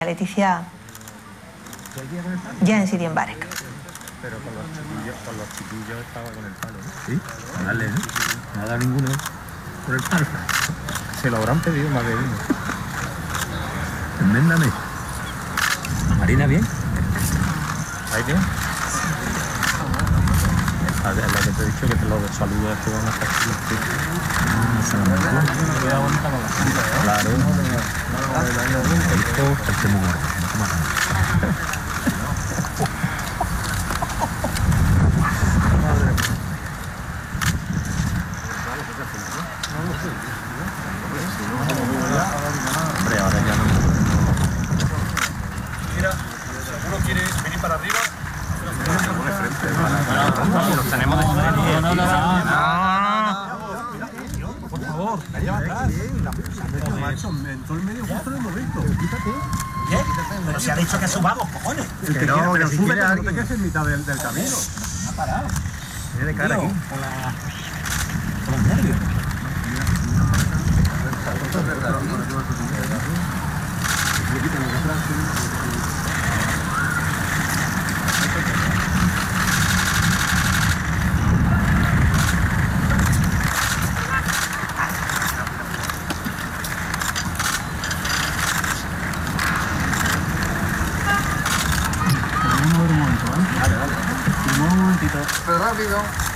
Leticia ya en Sitio en Barek. Pero con los chiquillos estaba con el palo, ¿no? Sí, dale, ¿no? No ha dado ninguno por el palo. Se lo habrán pedido más de uno. Enméndame. ¿Marina bien? ¿Ahí bien? A ver, lo que te he dicho que te lo saludo es que van a estar aquí. Claro. El post, el que muere. Hombre, ahora ya no. Mira, ¿uno quiere venir para arriba? Los tenemos de Por favor, allá atrás. Macho, en todo el medio justo en el momento. Quítate. ¿Qué? Pero se ha dicho que subamos, cojones. Que no, pero sube, no te quedes en mitad del camino. Ha parado. Tiene cara aquí. Con los nervios. Pero rápido.